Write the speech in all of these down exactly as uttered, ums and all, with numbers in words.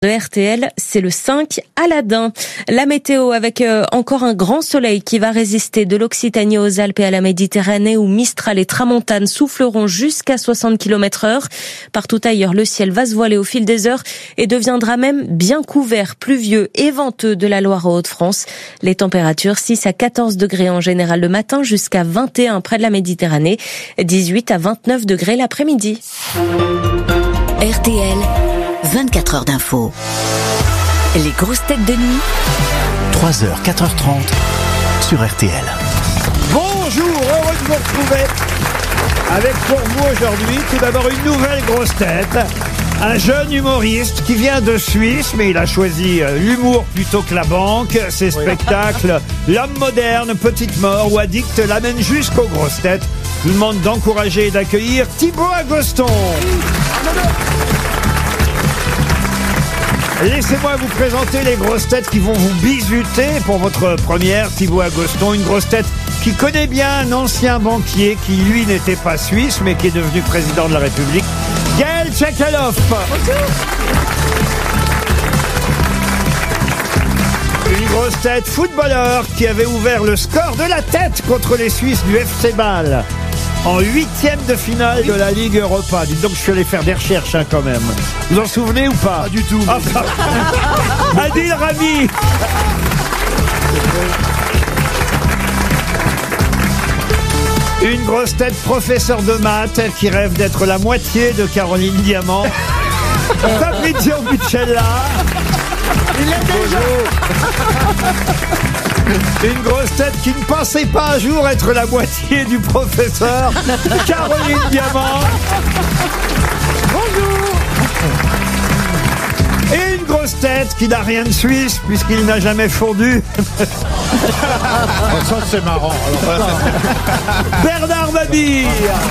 De R T L, c'est le cinq Aladdin. La météo avec euh, encore un grand soleil qui va résister de l'Occitanie aux Alpes et à la Méditerranée où Mistral et Tramontane souffleront jusqu'à soixante kilomètres heure. Partout ailleurs, le ciel va se voiler au fil des heures et deviendra même bien couvert, pluvieux et venteux de la Loire aux Hauts-de-France. Les températures six à quatorze degrés en général le matin jusqu'à vingt et un près de la Méditerranée, dix-huit à vingt-neuf degrés l'après-midi. R T L, vingt-quatre heures d'info. Les grosses têtes de nuit. trois heures, quatre heures trente sur R T L. Bonjour, heureux de vous retrouver avec pour vous aujourd'hui tout d'abord une nouvelle grosse tête. Un jeune humoriste qui vient de Suisse, mais il a choisi l'humour plutôt que la banque. Ses spectacles, L'homme moderne, Petite mort ou Addict l'amènent jusqu'aux grosses têtes. Je vous demande d'encourager et d'accueillir Thibaut Agoston. Laissez-moi vous présenter les grosses têtes qui vont vous bisuter pour votre première. Thibaut Agoston, une grosse tête qui connaît bien un ancien banquier qui, lui, n'était pas suisse, mais qui est devenu président de la République, Gaël Tchakaloff. Une grosse tête footballeur qui avait ouvert le score de la tête contre les Suisses du F C Bâle en huitième de finale de la Ligue Europa. Dites donc, je suis allé faire des recherches hein, quand même. Vous en souvenez ou pas? Pas du tout. Ah, Adil Rami. Une grosse tête professeur de maths qui rêve d'être la moitié de Caroline Diamant. Fabrizio Buccella. Il est déjà. Une grosse tête qui ne pensait pas un jour être la moitié du professeur Caroline Diamant. Bonjour. Et une grosse tête qui n'a rien de suisse puisqu'il n'a jamais fondu. Ça c'est marrant. Alors, Bernard Mabille.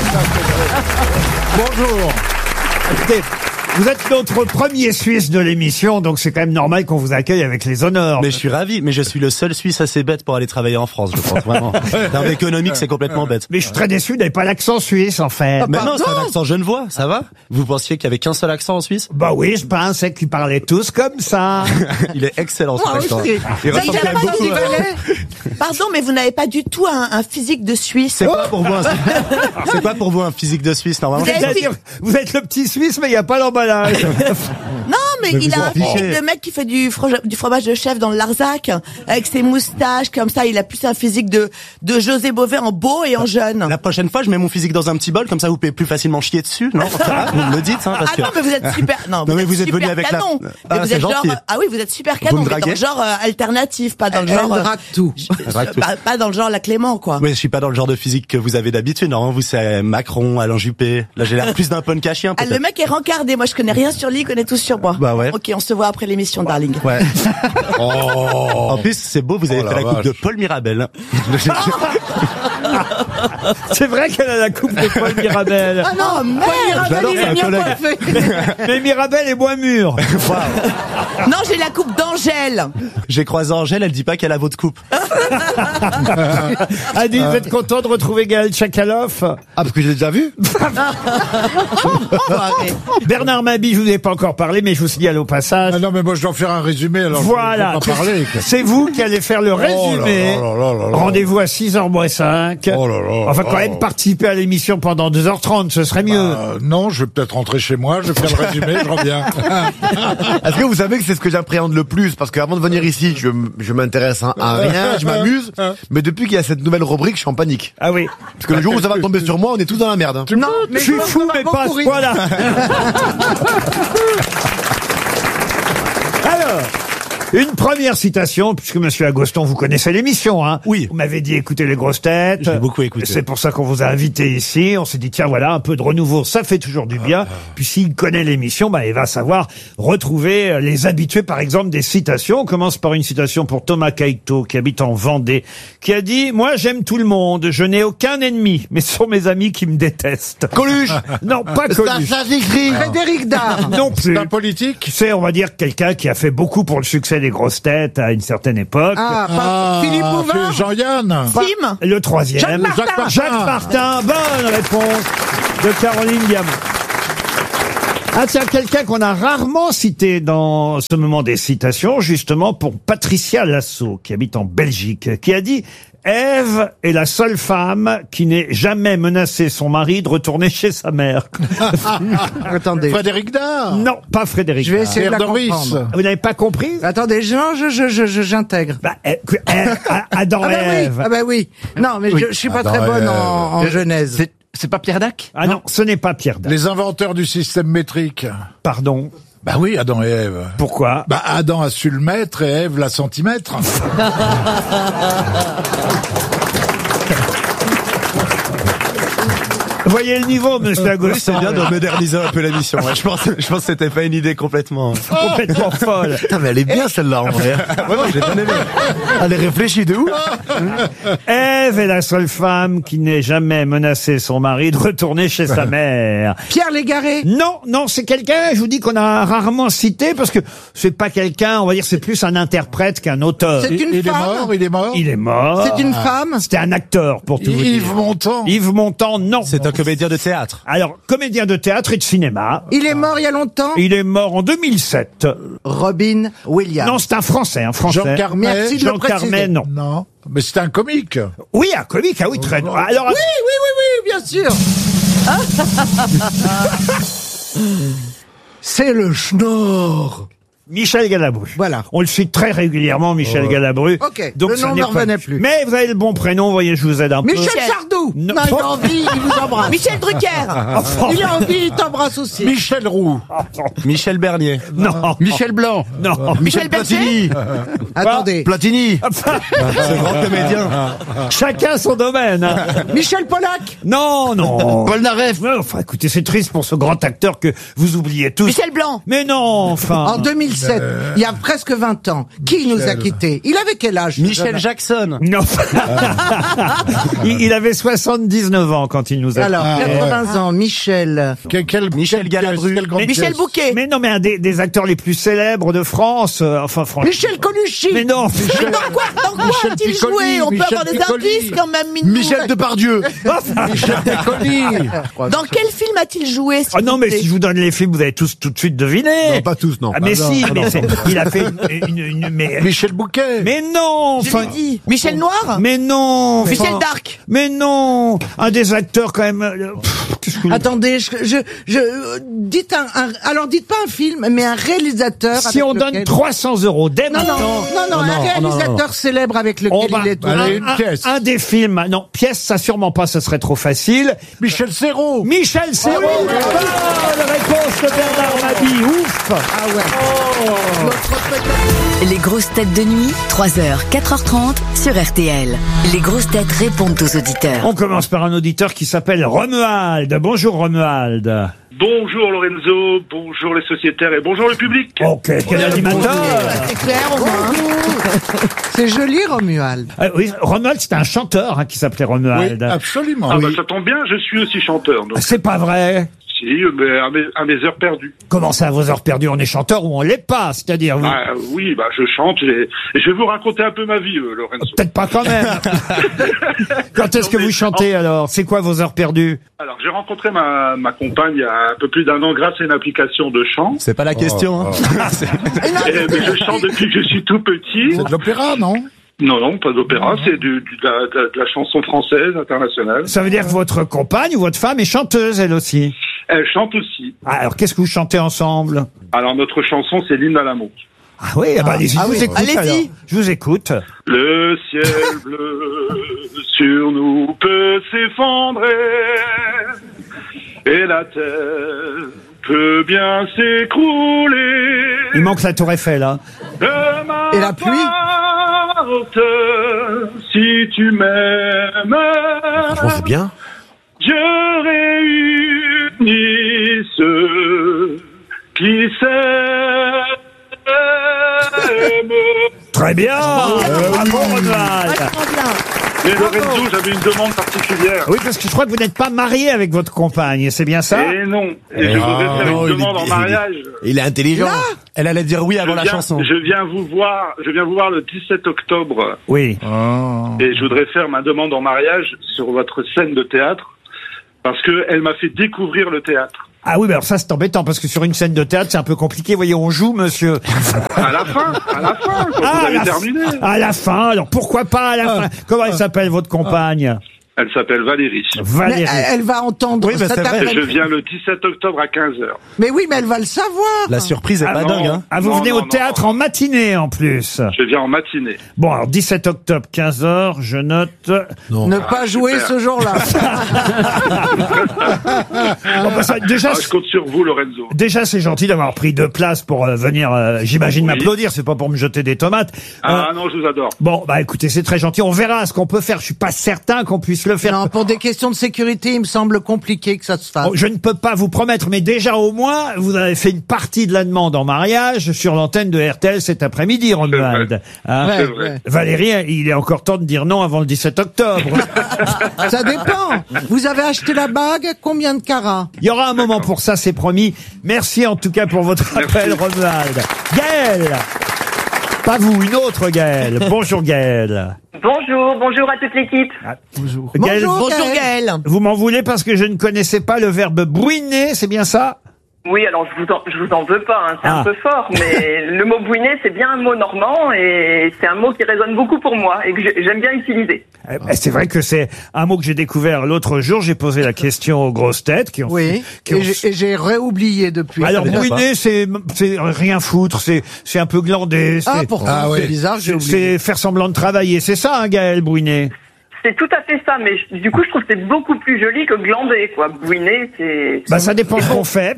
bonjour. Écoutez, vous êtes notre premier Suisse de l'émission, donc c'est quand même normal qu'on vous accueille avec les honneurs. Mais je suis ravi, mais je suis le seul Suisse assez bête pour aller travailler en France, je pense, vraiment. Terme économique, c'est complètement bête. Mais je suis très déçu d'avoir pas l'accent suisse, en fait. Mais non, c'est un accent genevois, ça va? Vous pensiez qu'il y avait qu'un seul accent en Suisse? Bah oui, je pensais qu'ils parlaient tous comme ça. Il est excellent, son Moi accent. aussi. Il Vous ressemble avez quand même pas beaucoup dit à... Valais Pardon, mais vous n'avez pas du tout un, un physique de Suisse. C'est quoi pour vous un... C'est quoi pour vous un physique de Suisse, normalement? Vous avez- C'est-à-dire, vous êtes le petit Suisse, mais il n'y a pas l'emballage. Non, mais, Mais il vous a un en fichez. physique de mec qui fait du, fro- du fromage de chef dans le Larzac, avec ses moustaches, comme ça. Il a plus un physique de, de José Bové en beau et en jeune. La prochaine fois, je mets mon physique dans un petit bol, comme ça vous pouvez plus facilement chier dessus, non? Ça va, vous me le dites, hein, parce Ah que... non, mais vous êtes super. Non, Non, mais vous êtes super venu avec la- canon. Ah, Mais vous c'est êtes genre, gentil. ah oui, vous êtes super canon, me mais dans le draguez genre euh, alternatif, pas dans le genre. euh, tout. Drague tout. pas, pas dans le genre la Clément, quoi. Oui, je suis pas dans le genre de physique que vous avez d'habitude. Normalement, vous, c'est Macron, Alain Juppé. Là, j'ai l'air plus d'un punk à chien, Ah, peut-être. le mec est rencardé. Moi, je connais rien sur lui, il connaît tout sur moi. Bah ouais. Ok, on se voit après l'émission, darling. Ouais. Oh. En plus, c'est beau, vous avez Oh fait la la coupe vache. de Paul Mirabel. C'est vrai qu'elle a la coupe de Paul Mirabel. Ah non, merde! J'adore, c'est un collègue. Mais Mirabel est moins mûr. Non, j'ai la coupe d'Angèle. J'ai croisé Angèle, elle dit pas qu'elle a votre coupe. Adil, vous êtes content de retrouver Gaël Tchakaloff? Ah, parce que je l'ai déjà vu. Bernard Mabille, je vous ai pas encore parlé, mais je vous signale au passage. Ah non, mais moi je dois faire un résumé, alors Voilà, je peux pas parler. quoi. c'est vous qui allez faire le résumé. Oh là là là là là. Rendez-vous à six heures moins cinq. Oh là là. Enfin, quand Oh. même participer à l'émission pendant deux heures trente, ce serait mieux. Euh, non, je vais peut-être rentrer chez moi, je vais faire le résumé, je reviens. Est-ce que vous savez que c'est ce que j'appréhende le plus? Parce qu'avant de venir ici, je, m- je m'intéresse à, à rien, je m'amuse. Mais depuis qu'il y a cette nouvelle rubrique, je suis en panique. Ah oui. Parce que le jour où ça va tomber sur moi, on est tous dans la merde. hein. Non, je suis fou, mais pas à ce point-là. Alors, une première citation, puisque Monsieur Agoston, vous connaissez l'émission, hein? Oui. Vous m'avez dit écoutez les grosses têtes. J'ai beaucoup écouté. C'est pour ça qu'on vous a invité ici. On s'est dit tiens voilà, un peu de renouveau, ça fait toujours du bien. Puis s'il connaît l'émission, bah il va savoir retrouver les habitués, par exemple des citations. On commence par une citation pour Thomas Caïto, qui habite en Vendée, qui a dit moi j'aime tout le monde, je n'ai aucun ennemi, mais ce sont mes amis qui me détestent. Coluche. Non, pas Coluche. Frédéric Dard. Non plus. C'est un politique. C'est, on va dire, quelqu'un qui a fait beaucoup pour le succès des grosses têtes à une certaine époque. Ah, Philippe Bouvard. Jean-Yann. Sim. Le troisième. Jacques Martin. Jacques Martin. Jacques Martin. Bonne réponse de Caroline Diamant. Ah tiens, quelqu'un qu'on a rarement cité dans ce moment des citations, justement pour Patricia Lasso, qui habite en Belgique, qui a dit « Ève est la seule femme qui n'ait jamais menacé son mari de retourner chez sa mère. » Attendez. Frédéric Dard. Non, pas Frédéric. Je vais essayer de la Doris. comprendre. Vous n'avez pas compris? Attendez, je, non, je, je, je, je- j'intègre. Bah, eh, que- eh, Adam Ah et bah oui, Ève. ah bah oui. Non, mais je, je suis pas Adam très et bonne Ève. en, en genèse. C'est, c'est pas Pierre Dac? Ah non, ce n'est pas Pierre Dac. Les inventeurs du système métrique. Pardon. Bah oui, Adam et Ève. Pourquoi? Bah Adam a su le mètre et Ève la centimètre. Vous voyez le niveau, monsieur Oui, Agostin. c'est bien de moderniser un peu l'émission. Ouais, je pense, je pense que c'était pas une idée complètement. Complètement folle. Putain, mais elle est bien celle-là en vrai. Ouais, ouais, j'ai bien aimé. Elle est réfléchie de ouf. Ève est la seule femme qui n'ait jamais menacé son mari de retourner chez sa mère. Pierre Légaré. Non, non, c'est quelqu'un, je vous dis qu'on a rarement cité parce que c'est pas quelqu'un, on va dire, c'est plus un interprète qu'un auteur. C'est Il, une il est femme. mort, il est mort. Il est mort. C'est une femme. C'était un acteur, pour tout vous Yves dire. Montand. Yves Montand, non. C'est un comédien de théâtre. Alors, comédien de théâtre et de cinéma. Il est mort il y a longtemps. Il est mort en deux mille sept. Robin Williams. Non, c'est un Français, un Français. Jean Carmet. Merci de le Jean préciser. Carmet, non. Non, mais c'est un comique. Oui, un comique, ah oui, très. Alors, Oui, oui, oui, oui, bien sûr. C'est le schnorr. Michel Galabru. Voilà. On le cite très régulièrement, Michel Galabru. Ok, Donc le ça nom n'est ne pas- revenait plus. Mais vous avez le bon prénom, vous voyez, je vous aide un peu. Michel Sardou. Non. Non, il a envie, il vous embrasse. Michel Drucker. Il a envie, il t'embrasse aussi. Michel Roux. Michel Bernier. Non. Michel Blanc. Non. Michel Berger. Platini. Attendez. Platini. Ce grand comédien. Chacun son domaine. hein. Michel Pollack. Non, non. Paul Naref. Ouais, Enfin, écoutez, c'est triste pour ce grand acteur que vous oubliez tous. Michel Blanc. Mais non, enfin. En deux mille sept, il y a presque vingt ans. Qui nous a quittés? Il avait quel âge? ce Michel jeune homme Jackson. Non. il, il avait soixante-dix-neuf ans quand il nous a Alors, quittés. quatre-vingts ans, Michel. Quel, quel, Michel quelle Galabru. pièce, quelle grande Michel pièce. Bouquet. Mais non, mais un des, des acteurs les plus célèbres de France. euh, enfin, franchement. Michel Colucci. Mais non. Mais dans quoi, dans quoi Michel a-t-il Piccoli, joué? On peut Michel avoir des Piccoli. indices quand même, Minou. Michel Depardieu. Michel Déconny. Dans quel film a-t-il joué? s'il Oh non, vous mais plaît si je vous donne les films, vous allez tous tout de suite deviner. Non, pas tous, non. Ah, mais Ah, non, si, non, mais non. c'est- il a fait une, une, une- mais, Michel Bouquet. mais non, Je enfin, l'ai dit. Michel Noir. mais non, enfin, Michel Darc. mais non, un des acteurs quand même. euh, pff, qu'est-ce que vous- Attendez, je, je, je euh, dites un, un- alors dites pas un film, mais un réalisateur. si avec on lequel- donne trois cents euros dès Non, non, maintenant. non, non, un réalisateur célèbre avec lequel Oh, bah, il est. Allez, un, une un- pièce. un des films, non, pièce, ça sûrement pas, ce serait trop facile. Michel Serrault. Michel Serrault. Bonne réponse de Bernard Mabie. Ouf. Ah ouais. Les grosses têtes de nuit, trois heures, quatre heures trente sur R T L. Les grosses têtes répondent aux auditeurs. On commence par un auditeur qui s'appelle Romuald. Bonjour Romuald. Bonjour Lorenzo, bonjour les sociétaires et bonjour le public. Ok, quel animateur. C'est clair, au moins. C'est joli, Romuald. Ah oui, Romuald, c'était un chanteur hein, qui s'appelait Oui, Romuald. absolument. Ah Oui. bah ça tombe bien, je suis aussi chanteur. Donc. C'est pas vrai. Si, mais à mes, à mes heures perdues. Comment ça, à vos heures perdues, on est chanteur ou on l'est pas? C'est-à-dire, vous... Ah, oui, bah je chante et, et je vais vous raconter un peu ma vie, euh, Lorenzo. peut-être pas quand même. Quand est-ce que Non, mais- vous chantez alors? C'est quoi vos heures perdues? Alors j'ai rencontré ma, ma compagne il y a un peu plus d'un an grâce à une application de chant. C'est pas la question. Hein. Et, mais je chante depuis que je suis tout petit. C'est de l'opéra, non? Non, non, pas d'opéra, c'est du, du- de, la, de la chanson française internationale. Ça veut dire que votre compagne ou votre femme est chanteuse, elle aussi. Elle chante aussi. Ah, alors qu'est-ce que vous chantez ensemble? Alors notre chanson c'est l'hymne à l'amour. Ah oui, ah bah, allez-y, ah je vous oui. écoute Allez-y. alors. Je vous écoute. Le ciel bleu sur nous peut s'effondrer et la terre peut bien s'écrouler. Il manque la Tour Eiffel, hein. De Et la pluie porte, si tu m'aimes, Franchement, c'est bien. Dieu réunit ceux qui s'aiment. Très bien. Bravo, Romuald. Vachement bien. Mais Lorenzo, j'avais une demande particulière. Oui, parce que je crois que vous n'êtes pas marié avec votre compagne, c'est bien ça? Et non. Et je voudrais faire non, une il est- demande en il est- mariage. Il est intelligent. Elle allait dire oui avant je la viens, chanson. Je viens vous voir, je viens vous voir le dix-sept octobre Oui. et je voudrais faire ma demande en mariage sur votre scène de théâtre parce que elle m'a fait découvrir le théâtre. Ah oui, mais alors ça c'est embêtant parce que sur une scène de théâtre c'est un peu compliqué. Vous voyez, on joue, monsieur. À la fin, à la fin, quand Ah, vous à avez la, terminé. à la fin, alors pourquoi pas à la fin? Comment elle s'appelle votre compagne? Elle s'appelle Valérie. Mais Valérie. elle, elle va entendre Oui, bah, cet c'est vrai. Et appel. je viens le dix-sept octobre à quinze heures. Mais oui, mais elle va le savoir. La surprise est Ah, pas non. dingue, hein. Ah, vous Non, venez non, au non, théâtre non. en matinée en plus. Je viens en matinée. Bon, alors dix-sept octobre, quinze heures, je note. Ne pas jouer super. ce jour-là. Bon, bah, ça, déjà, Ah, je compte sur vous, Lorenzo. déjà c'est gentil d'avoir pris deux places pour euh, venir, euh, j'imagine, Oui. m'applaudir. C'est pas pour me jeter des tomates. Ah Euh, non, je vous adore. Bon, bah écoutez, c'est très gentil. On verra ce qu'on peut faire. Je suis pas certain qu'on puisse le faire. Non, pour des questions de sécurité, il me semble compliqué que ça se fasse. Oh, je ne peux pas vous promettre, mais déjà au moins, vous avez fait une partie de la demande en mariage sur l'antenne de R T L cet après-midi, Romuald. Hein Ouais, C'est vrai. ouais. Valérie, il est encore temps de dire non avant le dix-sept octobre. Ça dépend. Vous avez acheté la bague, combien de carats? Il y aura un moment pour ça, c'est promis. Merci en tout cas pour votre Merci. appel, Romuald. Gaël! Pas vous, une autre Gaël. Bonjour Gaël. Bonjour, bonjour à toute l'équipe. Bonjour. Gaël, Bonjour. Bonjour Gaël. Gaël. vous m'en voulez parce que je ne connaissais pas le verbe bruiner, c'est bien ça? Oui, alors je vous en, je vous en veux pas, hein, c'est Ah. un peu fort, mais le mot bouiner, c'est bien un mot normand et c'est un mot qui résonne beaucoup pour moi et que j'ai- j'aime bien utiliser. Eh ben, C'est vrai que c'est un mot que j'ai découvert l'autre jour. J'ai posé la question aux grosses têtes qui ont. Oui. qui ont- Et j'ai- et j'ai réoublié depuis. Alors savais pas. bruiner, c'est c'est rien foutre, c'est c'est un peu glander. Ah, c'est- pourtant, Ah, c'est oui. bizarre, j'ai c'est oublié. c'est faire semblant de travailler. C'est ça, hein, Gaël, bruiner. C'est tout à fait ça, mais je- du coup, je trouve que c'est beaucoup plus joli que glander, quoi. Bouiner, c'est... Bah ça dépend ce qu'on fait.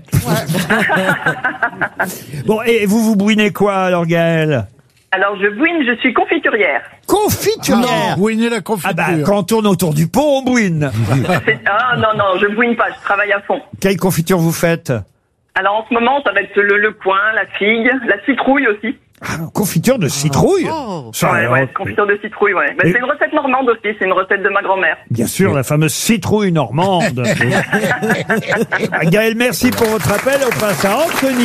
Bon, et vous vous bruinez quoi alors, Gaël? Alors, je bouine, je suis confiturière. Confiturière. Bouiner la Ah confiture. bah quand on tourne autour du pot, on bruine. C'est- Ah non, non, je bouine pas, je travaille à fond. Quelle confiture vous faites? Alors, en ce moment, ça va être le, le coin, la figue, la citrouille aussi. Ah, confiture de citrouille. Ça, Ouais, alors, ouais, confiture de citrouille, ouais. Bah, Et- c'est une recette normande aussi, c'est une recette de ma grand-mère. Bien sûr, la fameuse citrouille normande. Ah, Gaël, merci pour votre appel. On passe à Anthony.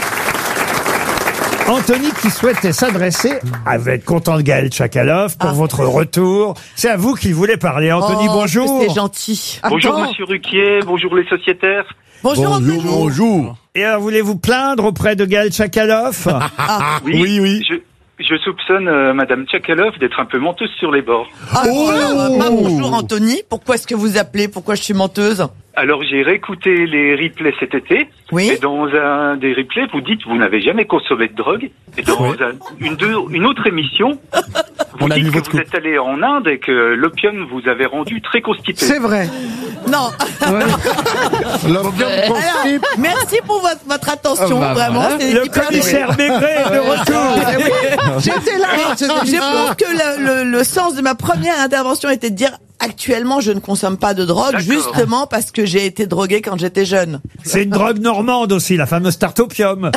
Anthony qui souhaitait s'adresser, ah, vous êtes content de Gaël Tchakaloff pour Ah. votre retour. C'est à vous qu'il voulait parler. Anthony, Oh, bonjour. C'est gentil. Bonjour, Attends. monsieur Ruquier, bonjour les sociétaires. Bonjour, Anthony. bonjour. Et alors, voulez-vous plaindre auprès de Gaël Tchakaloff? Oui, oui. Je, je soupçonne euh, Madame Tchakaloff d'être un peu menteuse sur les bords. Ah, euh, bah, bonjour Anthony. Pourquoi est-ce que vous appelez? Pourquoi je suis menteuse? Alors j'ai réécouté les replays cet été. Oui. Et dans un des replays, vous dites vous n'avez jamais consommé de drogue. Et dans un- une, deux- une autre émission, vous On a dites vu que votre vous coup. êtes allé en Inde et que l'opium vous avait rendu très constipé. C'est vrai. Non. L'opium Alors, constipe. merci pour votre, votre attention, Oh, bah, vraiment. voilà. c'est Le hyper commissaire Maigret est de retour. J'étais là. Mais cette je émission. pense que le, le, le sens de ma première intervention était de dire actuellement je ne consomme pas de drogue, D'accord. justement parce que j'ai été droguée quand j'étais jeune. C'est une drogue normande aussi, la fameuse tarte opium.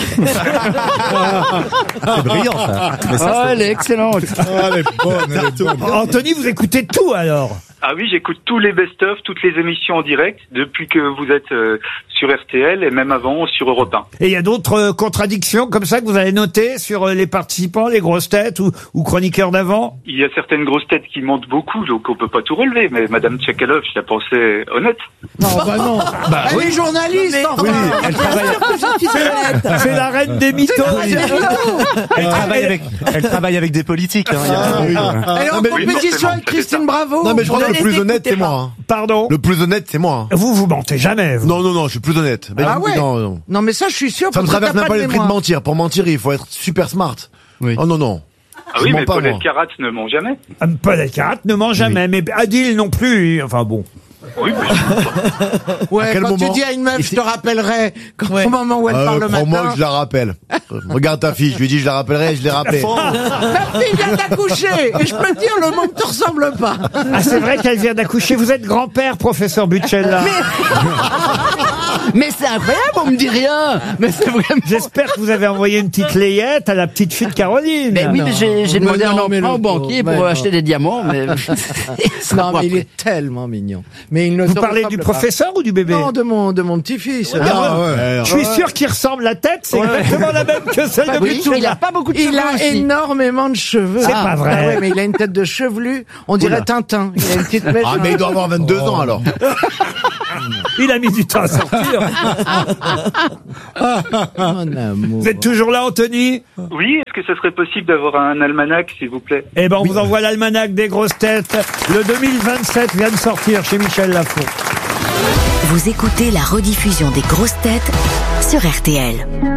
C'est brillant, ça. Mais ça, Ah, elle est excellente. Ah, elle est bonne, elle est bonne. Anthony, vous écoutez tout alors? Ah oui, j'écoute tous les best-of, toutes les émissions en direct depuis que vous êtes euh, sur R T L et même avant sur Europe un. Et il y a d'autres euh, contradictions comme ça que vous avez notées sur euh, les participants, les grosses têtes ou, ou chroniqueurs d'avant? Il y a certaines grosses têtes qui mentent beaucoup, donc on peut pas tout relever. Mais Madame Tchakaloff, je la pensais honnête. Non, bah non. Elle est journaliste, Mais- enfin. Oui, elle travaille, Bien sûr que je suis honnête. C'est la reine des mythos. elle travaille avec, elle travaille avec des politiques. Hein, il y a- Ah, oui. Elle est en Non, mais- compétition forcément, avec c'est Christine ça. Bravo. Non mais je crois que le ne plus les honnête écoutez c'est moi. pas. hein. Pardon? Le plus honnête c'est moi. hein. Vous, vous mentez jamais, vous. Non non non, je suis plus honnête. Mais Ah ouais. non, non. Non, mais ça, je suis sûr. Ça me parce que traverse t'as même pas de l'esprit de mémoire. mentir. Pour mentir, il faut être super smart. Oui. Oh non non. Ah Je oui, mens mais pas, Paul moi. Elkarat ne ment jamais. Ah, Paul Elkarat ne ment jamais, mais Adil non plus. Enfin bon. Oui, mais Ouais, À quel quand tu moment dis à une meuf, je te rappellerai quand, Ouais. au moment où elle Euh, parle le Crois-moi matin. que je la rappelle. Regarde ta fille, je lui ai dit je la rappellerai, je l'ai rappelé. Ma fille vient d'accoucher et je peux te dire, le monde ne te ressemble pas. Ah, c'est vrai qu'elle vient d'accoucher. Vous êtes grand-père, professeur Butchella. Mais c'est incroyable, on me dit rien. Mais c'est vraiment. J'espère que vous avez envoyé une petite layette à la petite fille de Caroline. Mais oui, mais j'ai j'ai Mais demandé non, un mais emprunt le au banquier pauvre, pour mais acheter non. des diamants, mais. Non, mais il est tellement mignon. Mais il ne Vous te parlez ressemble du pas. professeur ou du bébé? Non, de mon, de mon petit-fils. Ah, ouais. Je suis sûr qu'il ressemble la tête, c'est exactement la même que celle de Oui, Butchella. il a pas beaucoup de Il cheveux a aussi. énormément de cheveux. C'est pas vrai. Ah ouais, mais il a une tête de chevelu. On dirait Tintin. Il a une petite mèche. Ah mais il doit avoir vingt-deux ans alors. Il a mis du temps à sortir. Vous êtes toujours là, Anthony? Oui, est-ce que ça serait possible d'avoir un almanach, s'il vous plaît? Eh ben, on vous envoie l'almanach des grosses têtes. Le deux mille vingt-sept vient de sortir chez Michel Lafon. Vous écoutez la rediffusion des grosses têtes sur R T L.